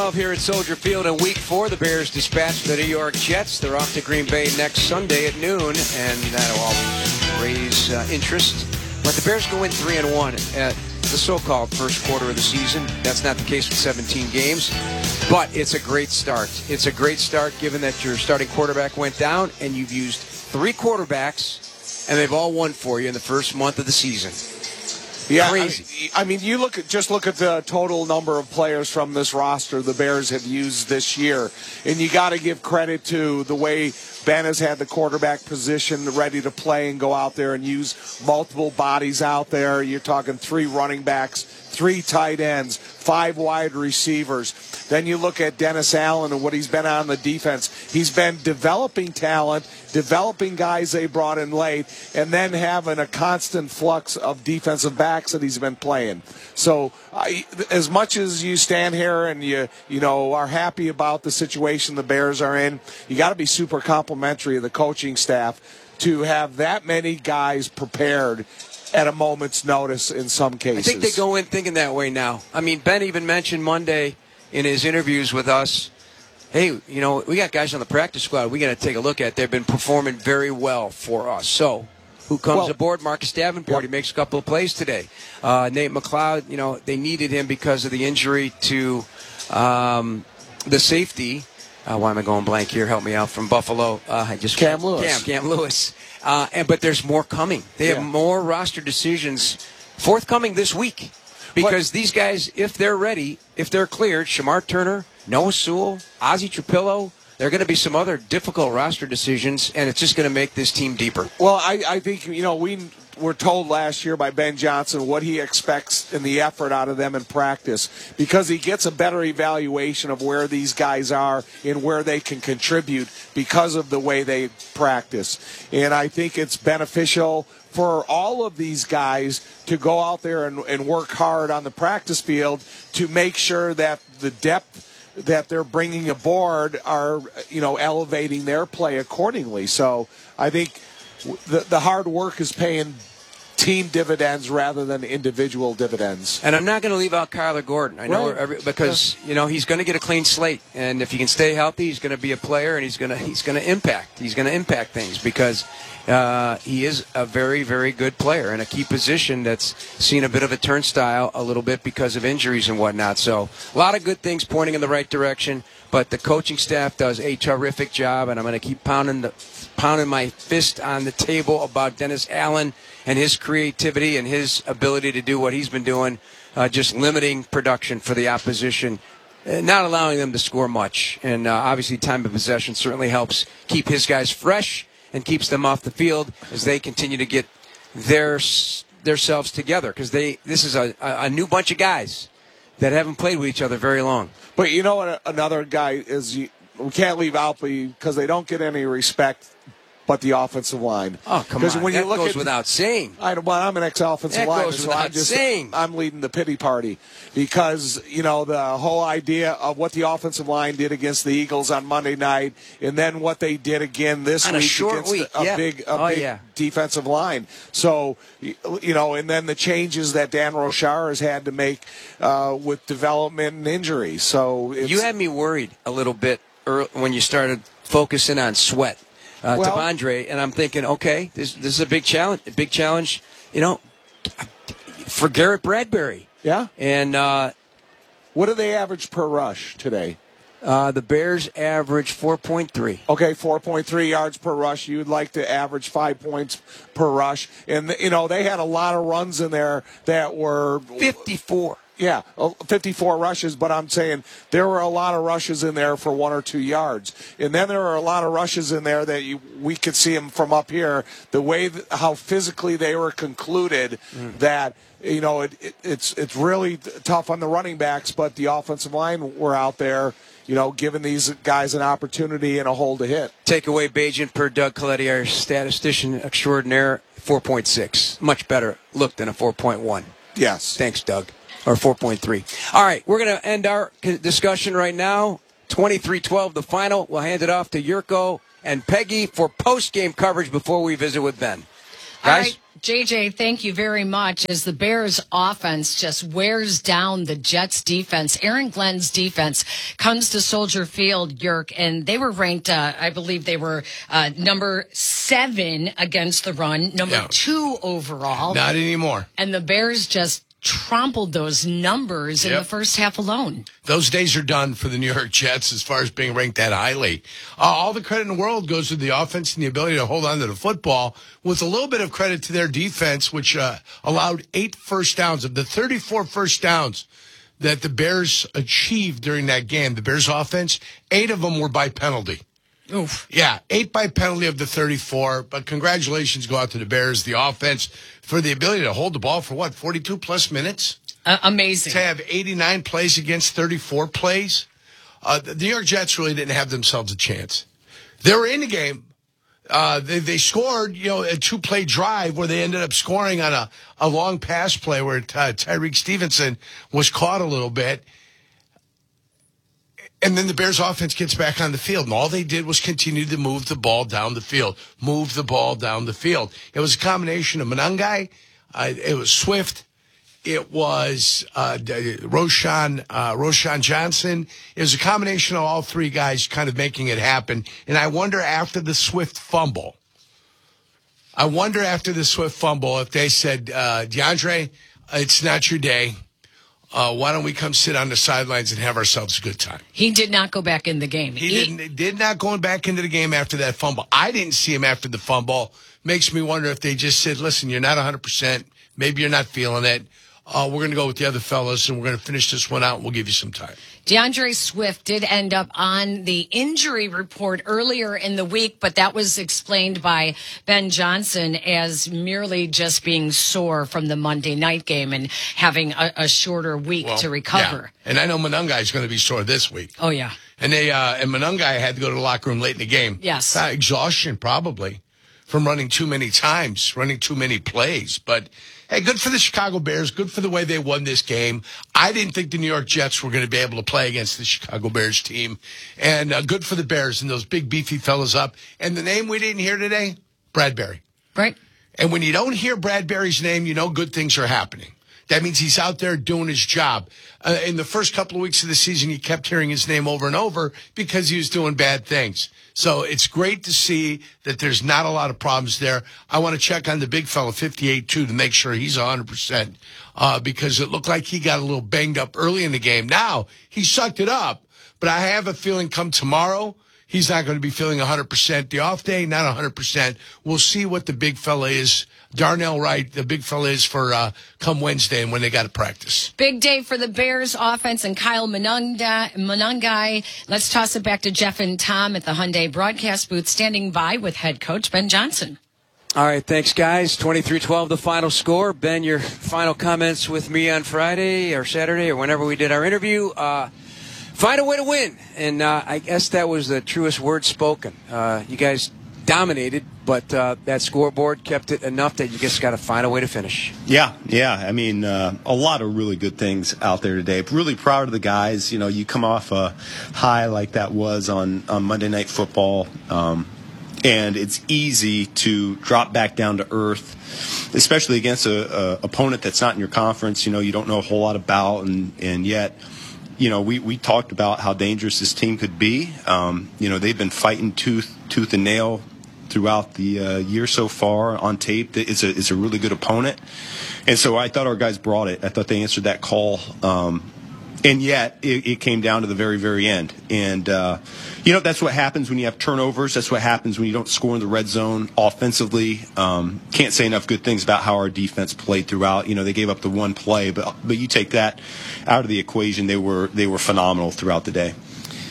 12 here at Soldier Field in Week 4. The Bears dispatch the New York Jets. They're off to Green Bay next Sunday at noon, and that'll always raise interest. But the Bears go in 3-1 at the so-called first quarter of the season. That's not the case with 17 games, but it's a great start. It's a great start given that your starting quarterback went down, and you've used 3 quarterbacks, and they've all won for you in the first month of the season. Yeah, crazy. I mean, you look at the total number of players from this roster the Bears have used this year, and you got to give credit to the way Ben has had the quarterback position ready to play and go out there and use multiple bodies out there. You're talking 3 running backs, 3 tight ends, 5 wide receivers. Then you look at Dennis Allen and what he's been on the defense. He's been developing talent, developing guys they brought in late, and then having a constant flux of defensive backs that he's been playing. So as much as you stand here and you are happy about the situation the Bears are in, you got to be super complimentary of the coaching staff to have that many guys prepared at a moment's notice in some cases. I think they go in thinking that way now. I mean, Ben even mentioned Monday in his interviews with us, hey, we got guys on the practice squad we got to take a look at. They've been performing very well for us. So who comes aboard? Marcus Davenport. Yep. He makes a couple of plays today. Nate McLeod, they needed him because of the injury to the safety. Why am I going blank here? Help me out, from Buffalo. Cam Lewis. Cam Lewis. But there's more coming. They have more roster decisions forthcoming this week. Because these guys, if they're ready, if they're cleared, Shamar Turner, Noah Sewell, Ozzie Trapillo, there are going to be some other difficult roster decisions, and it's just going to make this team deeper. Well, I think, we were told last year by Ben Johnson what he expects in the effort out of them in practice, because he gets a better evaluation of where these guys are and where they can contribute because of the way they practice. And I think it's beneficial for all of these guys to go out there and work hard on the practice field to make sure that the depth that they're bringing aboard are, elevating their play accordingly. So I think the hard work is paying team dividends rather than individual dividends. And I'm not going to leave out Kyler Gordon. I know because he's going to get a clean slate, and if he can stay healthy, he's going to be a player, and he's going to impact. He's going to impact things because he is a very, very good player in a key position that's seen a bit of a turnstile a little bit because of injuries and whatnot. So a lot of good things pointing in the right direction, but the coaching staff does a terrific job, and I'm going to keep pounding my fist on the table about Dennis Allen and his creativity and his ability to do what he's been doing, just limiting production for the opposition, not allowing them to score much. And obviously time of possession certainly helps keep his guys fresh and keeps them off the field as they continue to get themselves together, because this is a new bunch of guys that haven't played with each other very long. But what another guy is, we can't leave out because they don't get any respect, but the offensive line. Oh, come on. When that goes without saying. I'm an ex-offensive lineman, so I'm leading the pity party because, the whole idea of what the offensive line did against the Eagles on Monday night and then what they did again this on week a short against week. a big defensive line. So, and then the changes that Dan Rochar has had to make with development and injury. So you had me worried a little bit when you started focusing on Sweat. Devondre, and I'm thinking, okay, this is a big challenge. For Garrett Bradbury. Yeah. And what do they average per rush today? The Bears average 4.3. Okay, 4.3 yards per rush. You would like to average 5 points per rush, and they had a lot of runs in there that were 54. Yeah, 54 rushes, but I'm saying there were a lot of rushes in there for 1 or 2 yards. And then there were a lot of rushes in there that we could see them from up here, the way how physically they were concluded that, it's really tough on the running backs, but the offensive line were out there, giving these guys an opportunity and a hole to hit. Takeaway Bajan per Doug Coletti, our statistician extraordinaire, 4.6. Much better look than a 4.1. Yes. Thanks, Doug. Or 4.3. All right, we're going to end our discussion right now. 23-12, the final. We'll hand it off to Yurko and Peggy for post-game coverage before we visit with Ben. Guys? All right, JJ, thank you very much. As the Bears offense just wears down the Jets defense, Aaron Glenn's defense comes to Soldier Field, Yerk, and they were ranked, I believe they were number 7 against the run, number 2 overall. Not anymore. And the Bears just trampled those numbers in the first half alone. Those days are done for the New York Jets as far as being ranked that highly. All the credit in the world goes to the offense and the ability to hold on to the football, with a little bit of credit to their defense, which allowed 8 first downs. Of the 34 first downs that the Bears achieved during that game, the Bears offense, 8 of them were by penalty. Oof. Yeah, 8 by penalty of the 34, but congratulations go out to the Bears, the offense, for the ability to hold the ball for, 42-plus minutes? Amazing. To have 89 plays against 34 plays? The New York Jets really didn't have themselves a chance. They were in the game. They scored, a 2-play drive where they ended up scoring on a long pass play where Tyreek Stevenson was caught a little bit. And then the Bears offense gets back on the field, and all they did was continue to move the ball down the field. It was a combination of Monangai, it was Swift, it was Roschon Johnson. It was a combination of all 3 guys kind of making it happen. And I wonder after the Swift fumble if they said, DeAndre, it's not your day. Why don't we come sit on the sidelines and have ourselves a good time? He did not go back in the game. He did not go back into the game after that fumble. I didn't see him after the fumble. Makes me wonder if they just said, listen, you're not 100%. Maybe you're not feeling it. We're going to go with the other fellas, and we're going to finish this one out, and we'll give you some time. DeAndre Swift did end up on the injury report earlier in the week, but that was explained by Ben Johnson as merely just being sore from the Monday night game and having a shorter week to recover. Yeah. And I know Monangai is going to be sore this week. Oh, yeah. And and Monangai had to go to the locker room late in the game. Yes. Exhaustion, probably, from running too many times, running too many plays. But hey, good for the Chicago Bears. Good for the way they won this game. I didn't think the New York Jets were going to be able to play against the Chicago Bears team. And good for the Bears and those big, beefy fellas up. And the name we didn't hear today, Bradbury. Right. And when you don't hear Bradbury's name, you know good things are happening. That means he's out there doing his job. In the first couple of weeks of the season, you kept hearing his name over and over because he was doing bad things. So it's great to see that there's not a lot of problems there. I want to check on the big fella, 58-2, to make sure he's 100%, because it looked like he got a little banged up early in the game. Now, he sucked it up, but I have a feeling come tomorrow, he's not going to be feeling 100%. The off day, not 100%. We'll see what the big fella is. Darnell Wright, the big fella, is for come Wednesday and when they got to practice. Big day for the Bears offense and Kyle Monangai. Let's toss it back to Jeff and Tom at the Hyundai broadcast booth, standing by with head coach Ben Johnson. All right, thanks, guys. 23-12 the final score. Ben, your final comments with me on Friday or Saturday or whenever we did our interview. Find a way to win. And I guess that was the truest word spoken. You guys dominated, but that scoreboard kept it enough that you just got to find a way to finish. Yeah. I mean, a lot of really good things out there today. Really proud of the guys. You know, you come off a high like that was on Monday Night Football, and it's easy to drop back down to earth, especially against a opponent that's not in your conference. You know, you don't know a whole lot about, and yet, you know, we talked about how dangerous this team could be. You know, they've been fighting tooth and nail throughout the year so far on tape. It's a really good opponent. And so I thought our guys brought it. I thought they answered that call. And yet it came down to the very, very end. And, you know, that's what happens when you have turnovers. That's what happens when you don't score in the red zone offensively. Can't say enough good things about how our defense played throughout. You know, they gave up the one play, but you take that out of the equation, they were phenomenal throughout the day.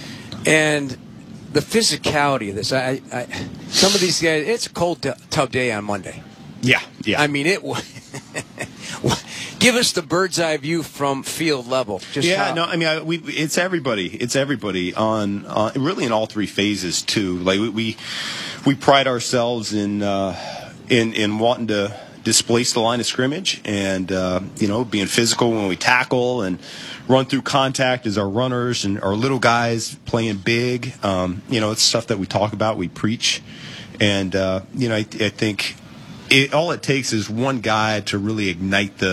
And the physicality of this, some of these guys, it's a cold tub day on Monday. Yeah. I mean, it was. Give us the bird's eye view from field level. I mean, it's everybody. It's everybody on really in all three phases too. Like we pride ourselves in wanting to displace the line of scrimmage and you know, being physical when we tackle and run through contact as our runners and our little guys playing big. You know, it's stuff that we talk about, we preach, and you know, I think all it takes is one guy to really ignite the